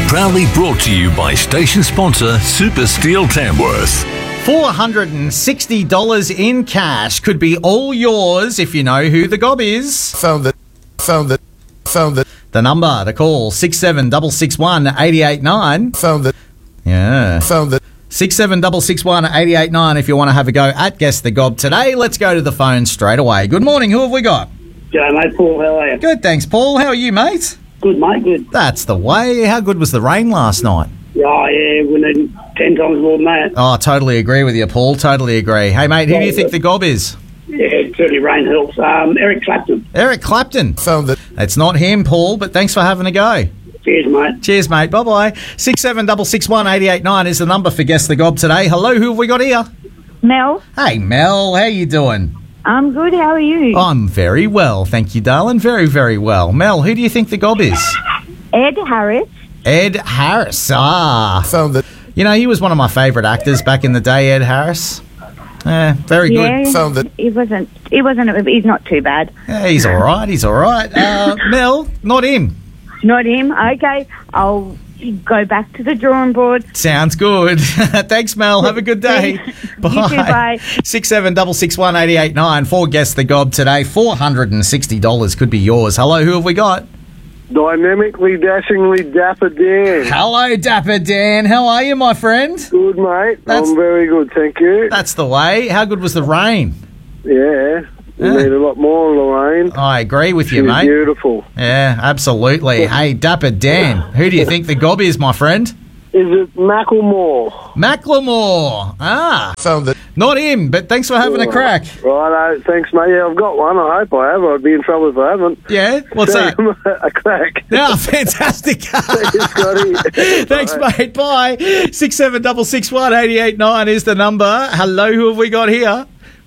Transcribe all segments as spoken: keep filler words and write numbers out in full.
Proudly brought to you by station sponsor Super Steel Tamworth. four hundred sixty dollars in cash could be all yours if you know who the gob is. Found it. Found it. Found it. The number to call, six seven six six one, eight eight nine. Found it. Yeah. Found it. six seven six six one, eight eight nine if you want to have a go at Guess the Gob today. Let's go to the phone straight away. Good morning. Who have we got? G'day, mate. Paul, how are you? Good, thanks, Paul. How are you, mate? Good, mate, good. That's the way. How good was the rain last night? Oh, yeah, we need ten times more than that. Oh, totally agree with you, Paul. Totally agree. Hey, mate, who do you think the gob is? Yeah, certainly rain helps. Um, Eric Clapton. Eric Clapton. Found it. It's not him, Paul, but thanks for having a go. Cheers, mate. Cheers, mate. Bye-bye. six seven six six one, eight eight nine is the number for Guess the Gob today. Hello, who have we got here? Mel, Hey, Mel. How you doing? I'm good. How are you? I'm very well, thank you, darling. Very, very well. Mel, who do you think the gob is? Ed Harris. Ed Harris. Ah. Found it. You know, he was one of my favourite actors back in the day, Ed Harris. Yeah, very Yeah, good. Found it. He wasn't. He wasn't. He's not too bad. Yeah, he's all right. He's all right. Uh, Mel, not him. Not him. Okay, I'll go back to the drawing board. Sounds good. Thanks, Mel. Have a good day. You too, bye. Six seven six six one, eight eight nine for Guess the Gob today. four hundred sixty dollars could be yours. Hello, who have we got? Dynamically, dashingly dapper Dan. Hello, Dapper Dan. How are you, my friend? Good, mate. That's- I'm very good, thank you. That's the way. How good was the rain? Yeah, we Yeah. need a lot more, Lorraine. I agree with you, She's mate. beautiful. Yeah, absolutely. Hey, Dapper Dan, who do you think the gob is, my friend? Is it Macklemore? Macklemore. Ah, Found it. not him, but thanks for having a crack. Righto, thanks, mate. Yeah, I've got one. I hope I have. I'd be in trouble if I haven't. Yeah? What's that? A crack. Yeah, fantastic. Thanks, Scotty. Thanks, Bye. mate. Bye. six seven six six one, eight eight nine is the number. Hello, who have we got here?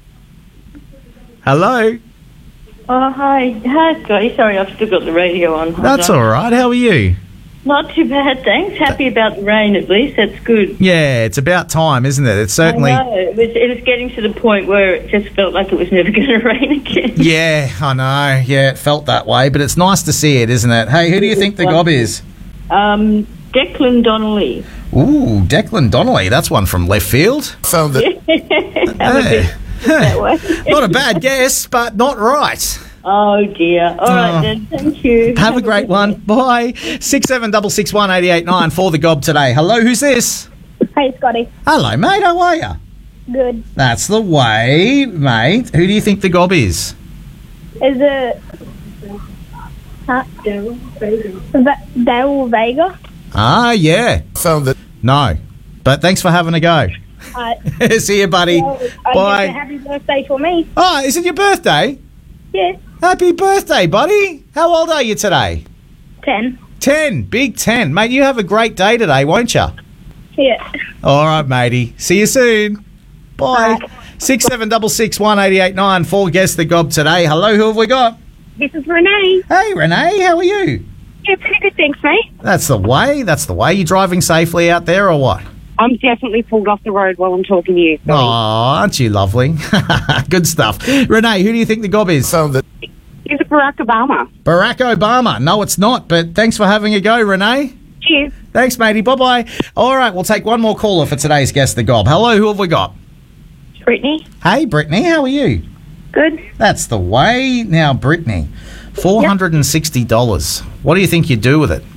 Hello. Oh, hi. Hi, Scotty. Sorry, I've still got the radio on. Hold That's on. all right. How are you? Not too bad, thanks. Happy about the rain, at least. That's good. Yeah, it's about time, isn't it? It's certainly. I know. It was, it was getting to the point where it just felt like it was never going to rain again. Yeah, I know. Yeah, it felt that way, but it's nice to see it, isn't it? Hey, who do you think the gob is? Um, Declan Donnelly. Ooh, Declan Donnelly. That's one from left field. Found it. I'm a bit that way. Not a bad guess, but not right. Oh, dear. All right, Oh. then. Thank you. Have a great one. Bye. six seven six six one, eight eight nine for the gob today. Hello, who's this? Hey, Scotty. Hello, mate. How are you? Good. That's the way, mate. Who do you think the gob is? Is it? Huh? Daryl Vega. Daryl Vega. Ah, yeah. Found it. No. But thanks for having a go. Uh, See you, buddy. well, I Bye. guess a happy birthday for me. Oh, is it your birthday? Yeah. Happy birthday, buddy. How old are you today? Ten. Ten. Big ten. Mate, you have a great day today, won't you? Yeah. All right, matey. See you soon. Bye. Bye. Six seven six six one, eight eight nine for Guess the Gob today. Hello, who have we got? This is Renee. Hey, Renee. How are you? Yeah, pretty good, thanks, mate. That's the way. That's the way. You driving safely out there or what? I'm definitely pulled off the road while I'm talking to you. Oh, aren't you lovely? Good stuff. Renee, who do you think the gob is? Found it. Is it Barack Obama? Barack Obama. No, it's not, but thanks for having a go, Renee. Cheers. Thanks, matey. Bye-bye. All right, we'll take one more caller for today's Guess the Gob. Hello, who have we got? Brittany? Hey, Brittany, how are you? Good. That's the way. Now, Brittany, four hundred sixty dollars. What do you think you'd do with it?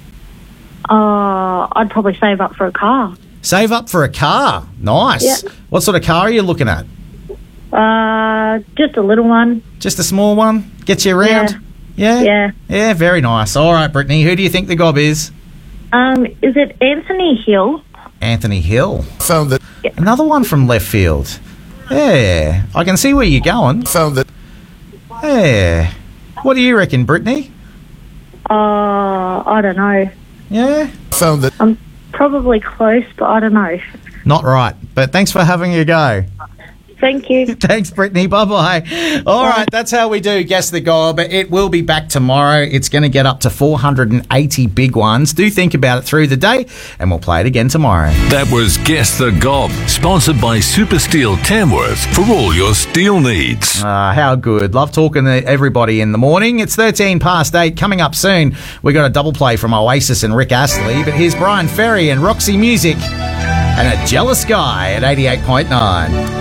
Uh, I'd probably save up for a car. Save up for a car. Nice. Yeah. What sort of car are you looking at? Uh, just a little one. Just a small one? Gets you around? Yeah. Yeah. Yeah, very nice. All right, Brittany, who do you think the gob is? Um, is it Anthony Hill? Anthony Hill. Found it. Another one from left field. Yeah. I can see where you're going. Found it. Yeah. What do you reckon, Brittany? Uh, I don't know. Yeah? Found it. Probably close, but I don't know. Not right. But thanks for having a go. Thank you. Thanks, Brittany. Bye-bye. All right, that's how we do Guess the Gob. It will be back tomorrow. It's going to get up to four hundred eighty big ones. Do think about it through the day, and we'll play it again tomorrow. That was Guess the Gob, sponsored by Super Steel Tamworth for all your steel needs. Ah, how good. Love talking to everybody in the morning. It's thirteen past eight. Coming up soon, we got a double play from Oasis and Rick Astley, but here's Brian Ferry and Roxy Music and A Jealous Guy at eighty-eight point nine.